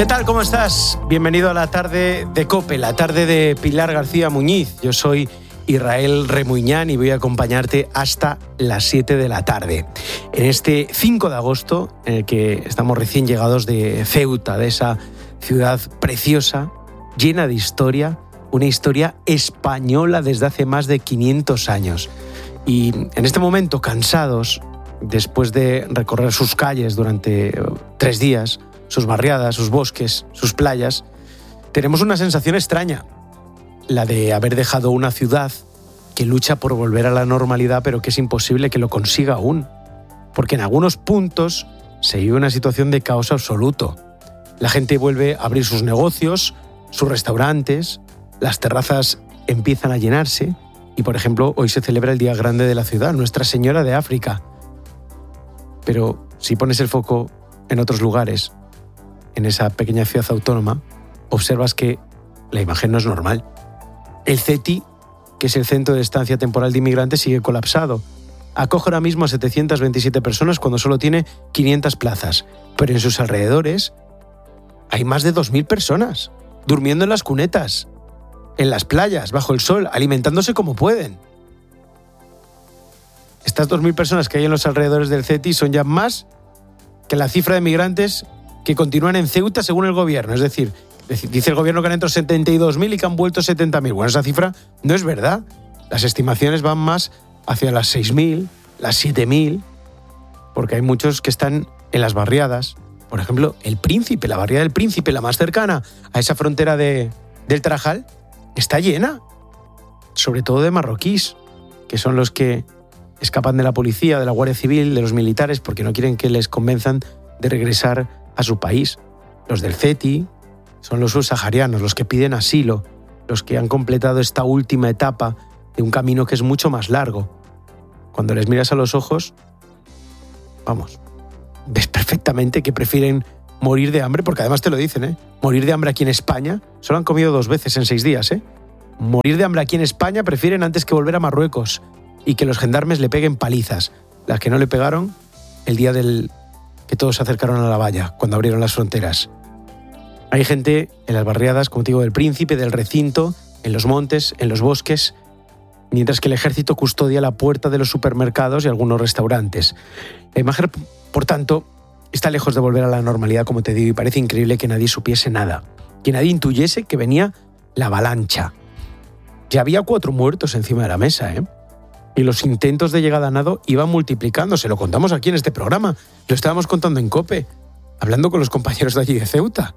¿Qué tal? ¿Cómo estás? Bienvenido a la tarde de COPE, la tarde de Pilar García Muñiz. Yo soy Israel Remuñán y voy a acompañarte hasta las 7 de la tarde. En este 5 de agosto, en el que estamos recién llegados de Ceuta, de esa ciudad preciosa, llena de historia, una historia española desde hace más de 500 años. Y en este momento, cansados, después de recorrer sus calles durante 3 días, sus barriadas, sus bosques, sus playas, tenemos una sensación extraña, la de haber dejado una ciudad que lucha por volver a la normalidad, pero que es imposible que lo consiga aún, porque en algunos puntos se vive una situación de caos absoluto. La gente vuelve a abrir sus negocios, sus restaurantes, las terrazas empiezan a llenarse y, por ejemplo, hoy se celebra el Día Grande de la ciudad, Nuestra Señora de África. Pero si pones el foco en otros lugares, en esa pequeña ciudad autónoma, observas que la imagen no es normal. El CETI, que es el Centro de Estancia Temporal de Inmigrantes, sigue colapsado. Acoge ahora mismo a 727 personas cuando solo tiene 500 plazas, pero en sus alrededores hay más de 2.000 personas, durmiendo en las cunetas, en las playas, bajo el sol, alimentándose como pueden. Estas 2.000 personas que hay en los alrededores del CETI son ya más que la cifra de migrantes que continúan en Ceuta según el gobierno. Es decir, dice el gobierno que han entrado 72.000 y que han vuelto 70.000. Bueno, esa cifra no es verdad. Las estimaciones van más hacia las 6.000, las 7.000, porque hay muchos que están en las barriadas. Por ejemplo, El Príncipe, la barriada del Príncipe, la más cercana a esa frontera del Tarajal, está llena, sobre todo de marroquíes, que son los que escapan de la policía, de la Guardia Civil, de los militares, porque no quieren que les convenzan de regresar a su país. Los del CETI son los subsaharianos, los que piden asilo, los que han completado esta última etapa de un camino que es mucho más largo. Cuando les miras a los ojos, vamos, ves perfectamente que prefieren morir de hambre, porque además te lo dicen, morir de hambre aquí en España, solo han comido 2 veces en 6 días, morir de hambre aquí en España prefieren antes que volver a Marruecos y que los gendarmes le peguen palizas, las que no le pegaron el día que todos se acercaron a la valla, cuando abrieron las fronteras. Hay gente en las barriadas, como te digo, del Príncipe, del Recinto, en los montes, en los bosques, mientras que el ejército custodia la puerta de los supermercados y algunos restaurantes. La imagen, por tanto, está lejos de volver a la normalidad, como te digo, y parece increíble que nadie supiese nada, que nadie intuyese que venía la avalancha. Ya había 4 muertos encima de la mesa, y los intentos de llegada a nado iban multiplicándose. Lo contamos aquí en este programa, lo estábamos contando en COPE, hablando con los compañeros de allí de Ceuta.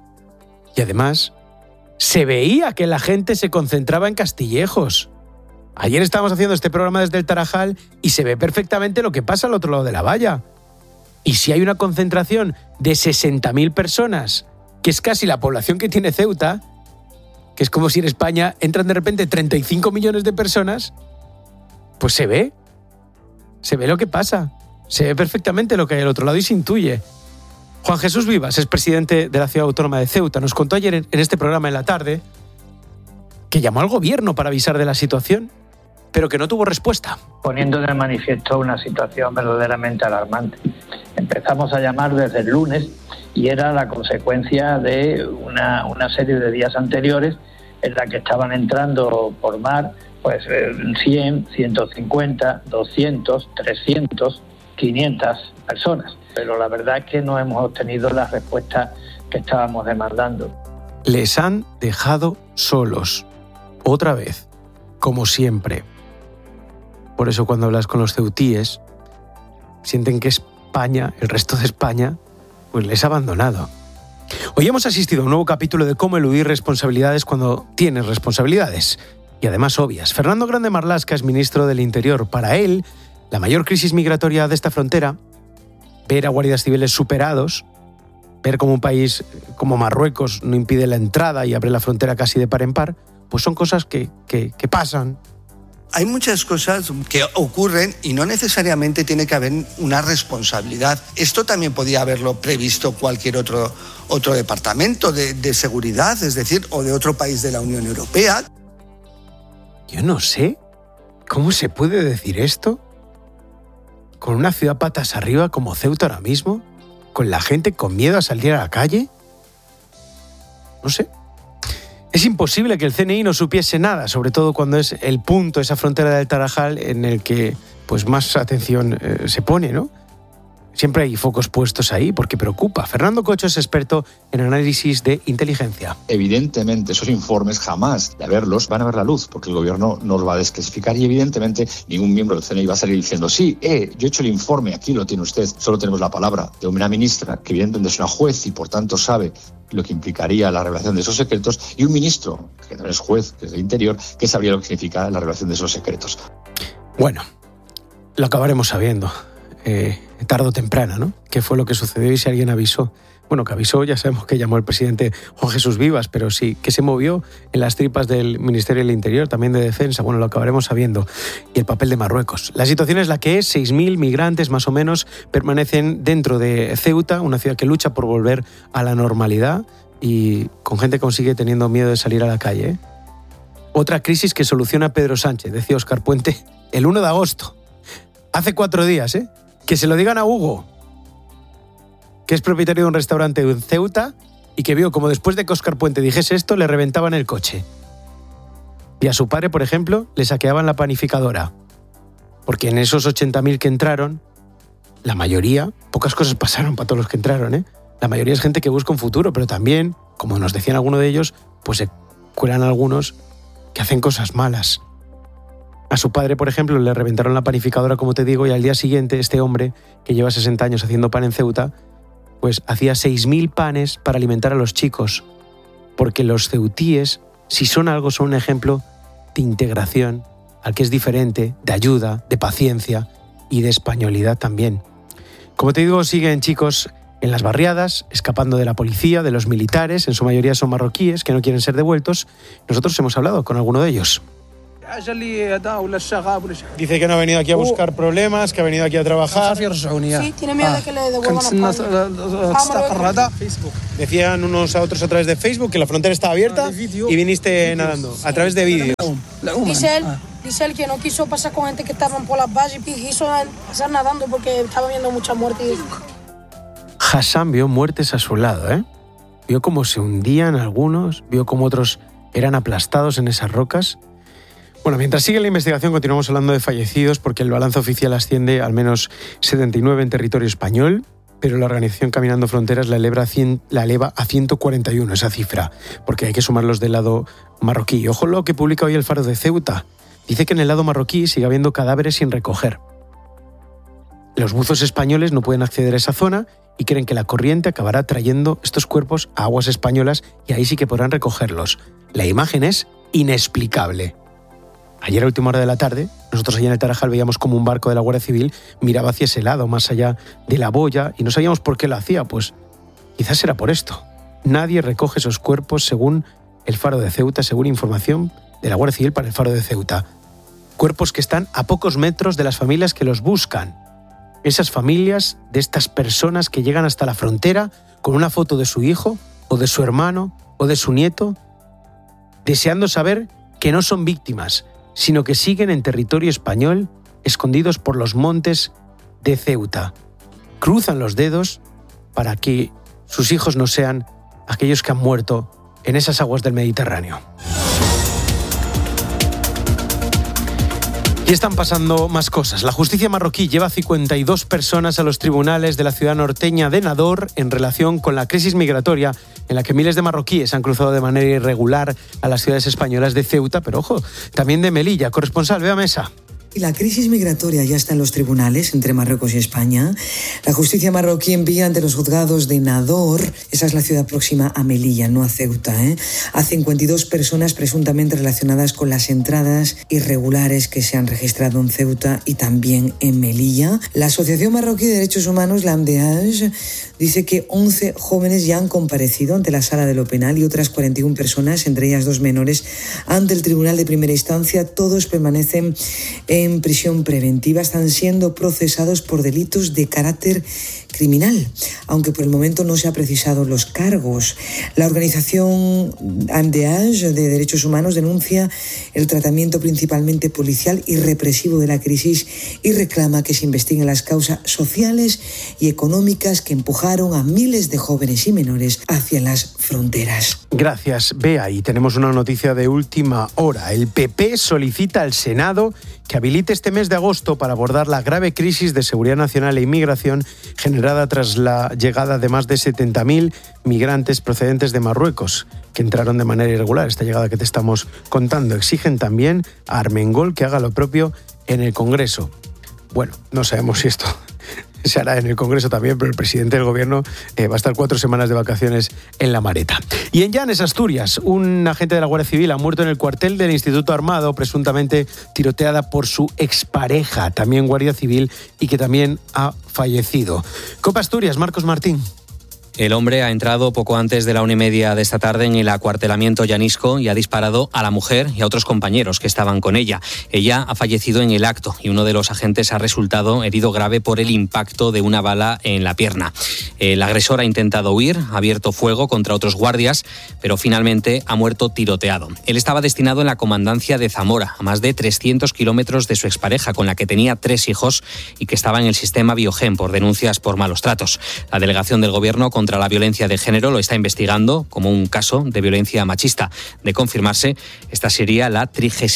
Y además, se veía que la gente se concentraba en Castillejos. Ayer estábamos haciendo este programa desde el Tarajal y se ve perfectamente lo que pasa al otro lado de la valla. Y si hay una concentración de 60.000 personas, que es casi la población que tiene Ceuta, que es como si en España entran de repente 35 millones de personas, pues se ve lo que pasa, se ve perfectamente lo que hay al otro lado y se intuye. Juan Jesús Vivas es presidente de la Ciudad Autónoma de Ceuta. Nos contó ayer en este programa en la tarde que llamó al gobierno para avisar de la situación, pero que no tuvo respuesta. Poniendo de manifiesto una situación verdaderamente alarmante. Empezamos a llamar desde el lunes y era la consecuencia de una serie de días anteriores en la que estaban entrando por mar 100, 150, 200, 300, 500 personas. Pero la verdad es que no hemos obtenido la respuesta que estábamos demandando. Les han dejado solos, otra vez, como siempre. Por eso cuando hablas con los ceutíes, sienten que España, el resto de España, pues les ha abandonado. Hoy hemos asistido a un nuevo capítulo de cómo eludir responsabilidades cuando tienes responsabilidades. Y además obvias. Fernando Grande Marlaska es ministro del Interior. Para él, la mayor crisis migratoria de esta frontera, ver a guardias civiles superados, ver cómo un país como Marruecos no impide la entrada y abre la frontera casi de par en par, pues son cosas que pasan. Hay muchas cosas que ocurren y no necesariamente tiene que haber una responsabilidad. Esto también podía haberlo previsto cualquier otro departamento de seguridad, es decir, o de otro país de la Unión Europea. Yo no sé cómo se puede decir esto con una ciudad patas arriba como Ceuta ahora mismo, con la gente con miedo a salir a la calle. no sé. Es imposible que el CNI no supiese nada, sobre todo cuando es el punto, esa frontera del Tarajal en el que pues más atención se pone, ¿no? Siempre hay focos puestos ahí porque preocupa. Fernando Cocho es experto en análisis de inteligencia. Evidentemente, esos informes jamás de verlos van a ver la luz, porque el gobierno no los va a desclasificar y evidentemente ningún miembro del CNI va a salir diciendo sí, yo he hecho el informe, aquí lo tiene usted. Solo tenemos la palabra de una ministra que evidentemente es una juez y por tanto sabe lo que implicaría la revelación de esos secretos, y un ministro, que no es juez, que es del Interior, que sabría lo que significa la revelación de esos secretos. Bueno, lo acabaremos sabiendo. Tarde o temprano, ¿no? ¿Qué fue lo que sucedió y si alguien avisó? Bueno, que avisó, ya sabemos que llamó el presidente Juan Jesús Vivas, pero sí, que se movió en las tripas del Ministerio del Interior, también de Defensa, bueno, lo acabaremos sabiendo. Y el papel de Marruecos. La situación es la que es, 6.000 migrantes más o menos permanecen dentro de Ceuta, una ciudad que lucha por volver a la normalidad y con gente que sigue teniendo miedo de salir a la calle, ¿eh? Otra crisis que soluciona Pedro Sánchez, decía Óscar Puente, el 1 de agosto. Hace 4 días, ¿eh? Que se lo digan a Hugo, que es propietario de un restaurante en Ceuta y que vio como después de que Óscar Puente dijese esto, le reventaban el coche. Y a su padre, por ejemplo, le saqueaban la panificadora. Porque en esos 80.000 que entraron, la mayoría, pocas cosas pasaron para todos los que entraron, ¿eh? La mayoría es gente que busca un futuro, pero también, como nos decían algunos de ellos, pues se cuelan algunos que hacen cosas malas. A su padre, por ejemplo, le reventaron la panificadora, como te digo, y al día siguiente este hombre, que lleva 60 años haciendo pan en Ceuta, pues hacía 6.000 panes para alimentar a los chicos. Porque los ceutíes, si son algo, son un ejemplo de integración, al que es diferente, de ayuda, de paciencia y de españolidad también. Como te digo, siguen chicos en las barriadas, escapando de la policía, de los militares, en su mayoría son marroquíes que no quieren ser devueltos. Nosotros hemos hablado con alguno de ellos. Dice que no ha venido aquí a buscar problemas, que ha venido aquí a trabajar. Sí, tiene miedo de que le devuelvan a Facebook. Decían unos a otros a través de Facebook que la frontera estaba abierta y viniste nadando, a través de vídeos. Dice él que no quiso pasar con gente que estaban por las vallas y quiso pasar nadando porque estaba viendo mucha muerte. Hassan vio muertes a su lado, ¿eh? Vio cómo se hundían algunos, vio cómo otros eran aplastados en esas rocas. Bueno, mientras sigue la investigación continuamos hablando de fallecidos porque el balance oficial asciende al menos 79 en territorio español, pero la organización Caminando Fronteras la eleva a 141 esa cifra, porque hay que sumar los del lado marroquí. Ojo lo que publica hoy el Faro de Ceuta. Dice que en el lado marroquí sigue habiendo cadáveres sin recoger. Los buzos españoles no pueden acceder a esa zona y creen que la corriente acabará trayendo estos cuerpos a aguas españolas y ahí sí que podrán recogerlos. La imagen es inexplicable. Ayer a última hora de la tarde, nosotros allá en el Tarajal veíamos como un barco de la Guardia Civil miraba hacia ese lado, más allá de la boya, y no sabíamos por qué lo hacía. Pues quizás era por esto. Nadie recoge esos cuerpos según el Faro de Ceuta, según información de la Guardia Civil para el Faro de Ceuta. Cuerpos que están a pocos metros de las familias que los buscan. Esas familias de estas personas que llegan hasta la frontera con una foto de su hijo, o de su hermano, o de su nieto, deseando saber que no son víctimas, sino que siguen en territorio español, escondidos por los montes de Ceuta. Cruzan los dedos para que sus hijos no sean aquellos que han muerto en esas aguas del Mediterráneo. Y están pasando más cosas. La justicia marroquí lleva 52 personas a los tribunales de la ciudad norteña de Nador en relación con la crisis migratoria en la que miles de marroquíes han cruzado de manera irregular a las ciudades españolas de Ceuta, pero ojo, también de Melilla. Corresponsal, Bea Mesa. Y la crisis migratoria ya está en los tribunales entre Marruecos y España. La justicia marroquí envía ante los juzgados de Nador, esa es la ciudad próxima a Melilla, no a Ceuta, a 52 personas presuntamente relacionadas con las entradas irregulares que se han registrado en Ceuta y también en Melilla. La Asociación Marroquí de Derechos Humanos, la AMDH, dice que 11 jóvenes ya han comparecido ante la sala de lo penal y otras 41 personas, entre ellas 2 menores, ante el tribunal de primera instancia. Todos permanecen en en prisión preventiva están siendo procesados por delitos de carácter criminal, aunque por el momento no se ha precisado los cargos. La organización AMDH de Derechos Humanos denuncia el tratamiento principalmente policial y represivo de la crisis y reclama que se investiguen las causas sociales y económicas que empujaron a miles de jóvenes y menores hacia las fronteras. Gracias, Bea. Y tenemos una noticia de última hora. El PP solicita al Senado que habilite este mes de agosto para abordar la grave crisis de seguridad nacional e inmigración generada tras la llegada de más de 70.000 migrantes procedentes de Marruecos, que entraron de manera irregular. Esta llegada que te estamos contando. Exigen también a Armengol que haga lo propio en el Congreso. Bueno, no sabemos si esto se hará en el Congreso también, pero el presidente del Gobierno va a estar 4 semanas de vacaciones en La Mareta. Y en Llanes, Asturias, un agente de la Guardia Civil ha muerto en el cuartel del Instituto Armado, presuntamente tiroteada por su expareja, también Guardia Civil, y que también ha fallecido. Copa Asturias, Marcos Martín. El hombre ha entrado poco antes de la 1:30 de esta tarde en el acuartelamiento llanisco y ha disparado a la mujer y a otros compañeros que estaban con ella. Ella ha fallecido en el acto y uno de los agentes ha resultado herido grave por el impacto de una bala en la pierna. El agresor ha intentado huir, ha abierto fuego contra otros guardias, pero finalmente ha muerto tiroteado. Él estaba destinado en la comandancia de Zamora, a más de 300 kilómetros de su expareja, con la que tenía 3 hijos y que estaba en el sistema Biogen por denuncias por malos tratos. La delegación del Gobierno contra la violencia de género lo está investigando como un caso de violencia machista. De confirmarse, esta sería la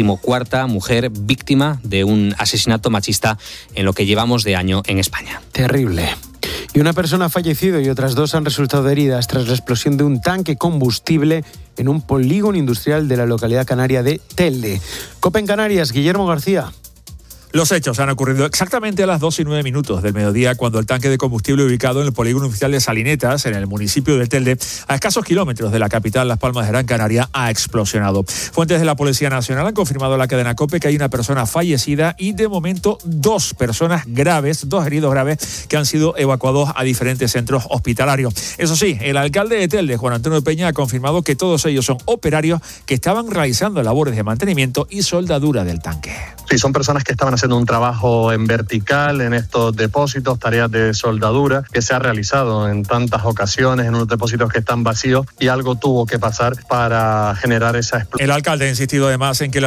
34ª mujer víctima de un asesinato machista en lo que llevamos de año en España. Terrible. Y una persona ha fallecido y otras 2 han resultado heridas tras la explosión de un tanque combustible en un polígono industrial de la localidad canaria de Telde. Copa en Canarias, Guillermo García. Los hechos han ocurrido exactamente a las 2:09 del mediodía, cuando el tanque de combustible ubicado en el polígono industrial de Salinetas, en el municipio de Telde, a escasos kilómetros de la capital Las Palmas de Gran Canaria, ha explosionado. Fuentes de la Policía Nacional han confirmado a la cadena COPE que hay una persona fallecida y de momento 2 personas graves, 2 heridos graves, que han sido evacuados a diferentes centros hospitalarios. Eso sí, el alcalde de Telde, Juan Antonio Peña, ha confirmado que todos ellos son operarios que estaban realizando labores de mantenimiento y soldadura del tanque. Sí, son personas que estaban haciendo un trabajo en vertical en estos depósitos, tareas de soldadura que se ha realizado en tantas ocasiones en unos depósitos que están vacíos, y algo tuvo que pasar para generar esa explosión. El alcalde ha insistido además en que